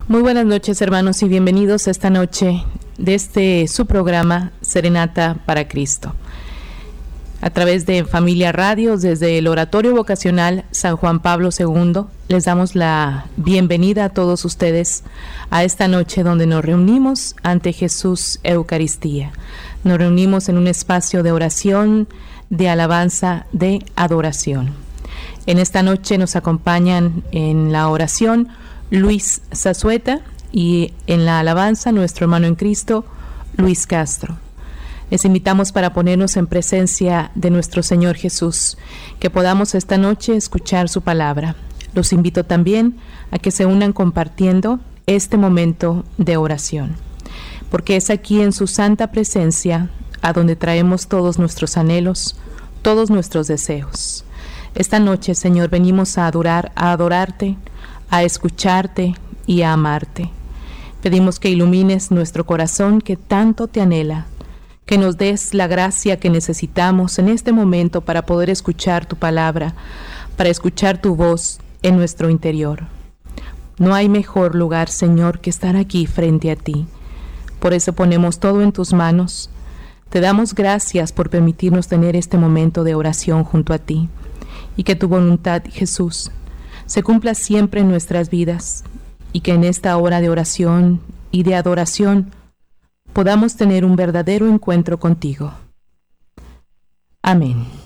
Muy buenas noches, hermanos, y bienvenidos a esta noche de su programa Serenata para Cristo. A través de Familia Radios, desde el Oratorio Vocacional San Juan Pablo II, les damos la bienvenida a todos ustedes a esta noche donde nos reunimos ante Jesús Eucaristía. Nos reunimos en un espacio de oración, de alabanza, de adoración. En esta noche nos acompañan en la oración Luis Zazueta y en la alabanza nuestro hermano en Cristo, Luis Castro. Les invitamos para ponernos en presencia de nuestro Señor Jesús, que podamos esta noche escuchar su palabra. Los invito también a que se unan compartiendo este momento de oración, porque es aquí en su santa presencia a donde traemos todos nuestros anhelos, todos nuestros deseos. Esta noche, Señor, venimos a adorarte, a escucharte y a amarte. Pedimos que ilumines nuestro corazón que tanto te anhela, que nos des la gracia que necesitamos en este momento para poder escuchar tu palabra, para escuchar tu voz en nuestro interior. No hay mejor lugar, Señor, que estar aquí frente a ti. Por eso ponemos todo en tus manos. Te damos gracias por permitirnos tener este momento de oración junto a ti, y que tu voluntad, Jesús, se cumpla siempre en nuestras vidas, y que en esta hora de oración y de adoración podamos tener un verdadero encuentro contigo. Amén.